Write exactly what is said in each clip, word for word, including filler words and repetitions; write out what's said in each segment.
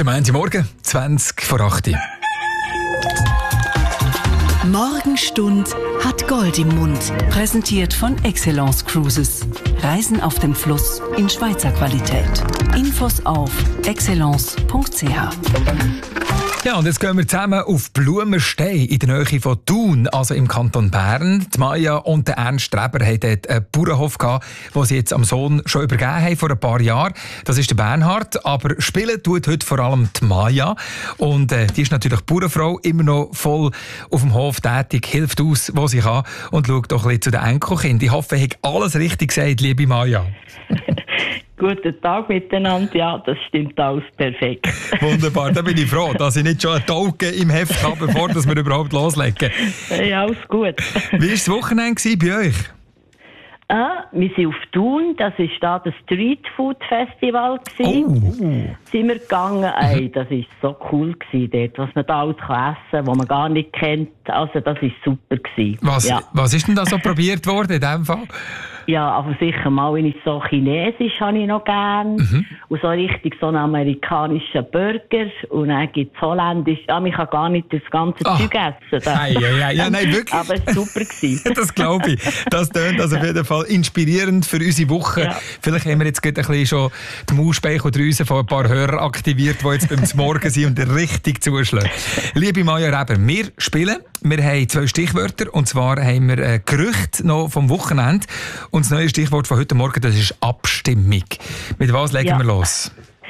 Der Montagmorgen, zwanzig vor acht. Morgenstund hat Gold im Mund. Präsentiert von Excellence Cruises. Reisen auf dem Fluss in Schweizer Qualität. Infos auf excellence punkt c h. Ja, und jetzt gehen wir zusammen auf Blumenstein in der Nähe von Thun, also im Kanton Bern. Die Maja und der Ernst Streber hatten dort einen Bauernhof gehabt, den sie jetzt am Sohn schon übergeben haben vor ein paar Jahren. Das ist der Bernhard, aber spielen tut heute vor allem die Maja. Und äh, die ist natürlich Bauernfrau, immer noch voll auf dem Hof tätig, hilft aus, wo sie kann und schaut doch ein bisschen zu den Enkelkindern. Ich hoffe, ich habe alles richtig gesagt, liebe Maja. Guten Tag miteinander, ja, das stimmt alles perfekt. Wunderbar, da bin ich froh, dass ich nicht schon einen Tauke im Heft habe, bevor wir überhaupt loslegen. Ja, alles gut. Wie war das Wochenende bei euch? Ah, wir sind auf Thun, das war da das Street Food Festival. Oh. Sind wir gegangen, ey, das war so cool gewesen, dort, was man da alles essen kann, was man gar nicht kennt. Also das war super gewesen. Was, ja. was ist denn da so probiert worden in diesem Fall? Ja, aber sicher mal, wenn ich so Chinesisch habe ich noch gern. Mhm. Und so richtig so einen amerikanischen Burger. Und dann gibt es Holländisch. Ja, man kann gar nicht das ganze Ach. Zeug essen. Ja, ja, ja, nein, wirklich. Aber es war super gewesen. Das glaube ich. Das tönt also auf jeden Fall inspirierend für unsere Woche. Ja. Vielleicht haben wir jetzt gerade ein bisschen schon die Mausspeicheldrüse von ein paar Hörern aktiviert, die jetzt beim Morgen sind und richtig zuschlagen. Liebe Maja Reber, wir spielen. Wir haben zwei Stichwörter. Und zwar haben wir ein Gerücht noch vom Wochenende. Und das neue Stichwort von heute Morgen, das ist Abstimmung. Mit was legen ja. wir los?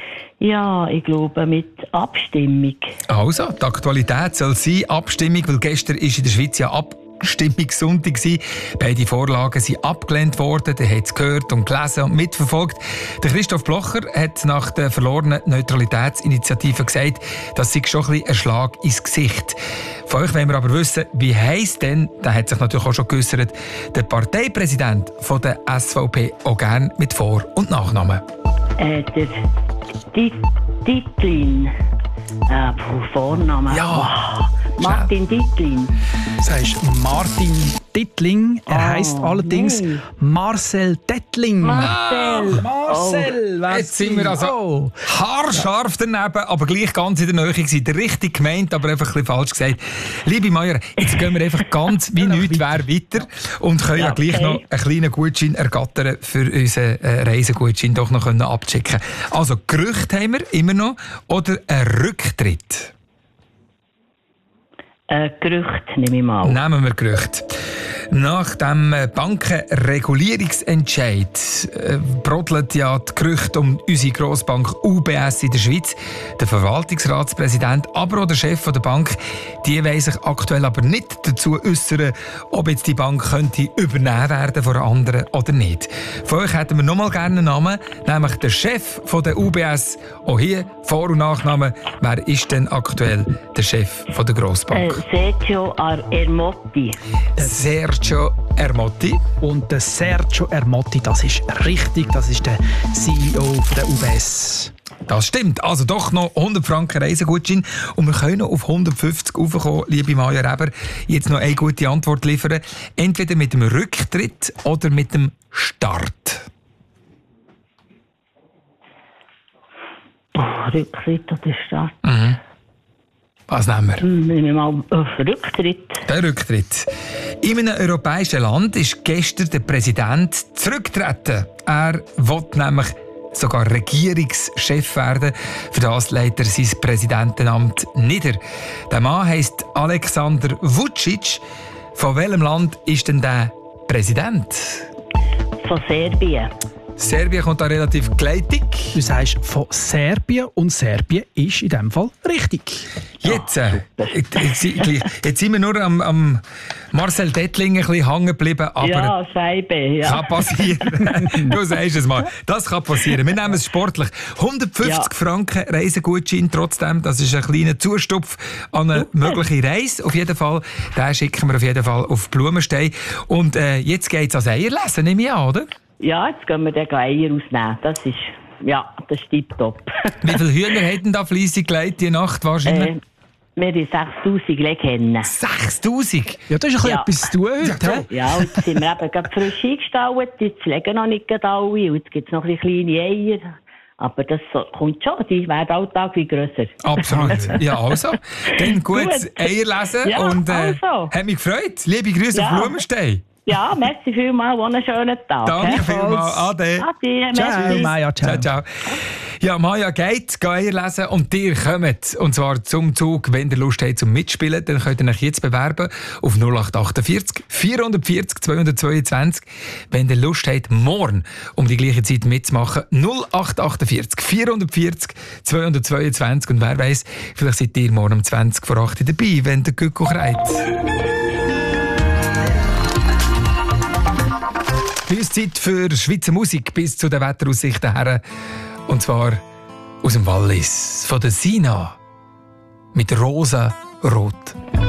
Ja, ich glaube mit Abstimmung. Also, die Aktualität soll sein Abstimmung, weil gestern ist in der Schweiz ja Abstimmungssonntag war. Beide Vorlagen sind abgelehnt worden. Der hat es gehört und gelesen und mitverfolgt. Der Christoph Blocher hat nach der verlorenen Neutralitätsinitiative gesagt, das sei schon ein bisschen ein Schlag ins Gesicht. Von euch wollen wir aber wissen, wie heisst denn, da hat sich natürlich auch schon geäussert, der Parteipräsident von der S V P auch gerne mit Vor- und Nachnamen. Äh, der Dittlin. Äh, Vornamen. Ja. Wow. Martin Dittlin. Das heißt Martin Dittling. Er oh, heisst allerdings nee. Marcel Dettling. Marcel. Ah, Marcel. Oh. Jetzt sind wir also oh. haarscharf daneben, aber gleich ganz in der Nähe gewesen. Der richtig gemeint, aber einfach ein bisschen falsch gesagt. Liebe Meier, jetzt gehen wir einfach ganz wie nichts wäre weiter und können ja, ja gleich okay. noch einen kleinen Gutschein ergattern für unseren äh, Reisegutschein doch noch abchecken. Also Gerüchte haben wir immer noch oder ein Rücktritt? Äh, Gerücht nehme ich mal. Nehmen wir Gerücht. Nach dem Bankenregulierungsentscheid äh, brodelt ja die Gerüchte um unsere Grossbank U B S in der Schweiz. Der Verwaltungsratspräsident, aber auch der Chef der Bank, die wollen sich aktuell aber nicht dazu äußern, ob jetzt die Bank könnte übernehmen werden von anderen oder nicht. Von euch hätten wir noch mal gerne einen Namen, nämlich der Chef von der U B S. Auch hier Vor- und Nachnamen. Wer ist denn aktuell der Chef von der Grossbank? Äh, Sergio Ermotti. Sergio Ermotti. Und der Sergio Ermotti, das ist richtig, das ist der C E O von der U B S. Das stimmt. Also doch noch hundert Franken Reisegutschein. Und wir können noch auf hundertfünfzig raufkommen, liebe Maja Reber. Jetzt noch eine gute Antwort liefern. Entweder mit dem Rücktritt oder mit dem Start. Oh, Rücktritt oder Start? Mhm. Was nehmen wir? Nehmen wir mal oh, Rücktritt. Der Rücktritt. In einem europäischen Land ist gestern der Präsident zurückgetreten. Er will nämlich sogar Regierungschef werden. Für das legt er sein Präsidentenamt nieder. Der Mann heisst Alexander Vučić. Von welchem Land ist denn der Präsident? Von Serbien. Serbien kommt da relativ gleitig. Du sagst von Serbien und Serbien ist in diesem Fall richtig. Jetzt, äh, jetzt, jetzt sind wir nur am, am Marcel Dettling ein bisschen hängen geblieben. Aber ja, Scheibe. Ja. Kann passieren. Du sagst es mal. Das kann passieren. Wir nehmen es sportlich. hundertfünfzig ja. Franken Reisegutschein trotzdem. Das ist ein kleiner Zustupf an eine Super. mögliche Reise. Auf jeden Fall. Den schicken wir auf jeden Fall auf Blumenstein. Und äh, jetzt geht es ans Eierlesen, nehme ich an, oder? Ja, jetzt gehen wir den Eier ausnehmen. Das ist, ja, das ist tipptopp. Wie viele Hühner hätten da fleissig gelegt die Nacht wahrscheinlich? Äh, wir haben sechstausend Legehennen. sechstausend? Ja, das ist ein ja. bisschen etwas zu tun heute. Ja, und jetzt sind wir eben gerade frisch eingestallt. Jetzt legen noch nicht alle. Und jetzt gibt es noch ein bisschen kleine Eier. Aber das so, kommt schon, die werden alltag wie grösser. Absolut. Ja, also. Dann gut, Gut. Eier lesen Ja, und äh, also. hat mich gefreut. Liebe Grüße Ja. auf Blumenstein. Ja, merci vielmals, einen schönen Tag. Danke he? vielmals. Ade. Ade, Ciao, merci. Maja, ciao. Ciao, ciao. Ja, Maja geht, geht Eier lesen und ihr kommt. Und zwar zum Zug, wenn ihr Lust habt zum Mitspielen, dann könnt ihr euch jetzt bewerben auf null acht achtundvierzig vierhundertvierzig zweihundertzweiundzwanzig. Wenn ihr Lust habt, morgen um die gleiche Zeit mitzumachen, null acht achtundvierzig vierhundertvierzig zweihundertzweiundzwanzig. Und wer weiss, vielleicht seid ihr morgen um zwanzig vor acht dabei, wenn der Gücko kreit. Bei uns Zeit für Schweizer Musik bis zu den Wetteraussichten her. Und zwar aus dem Wallis, von der Sina. Mit rosa Rot.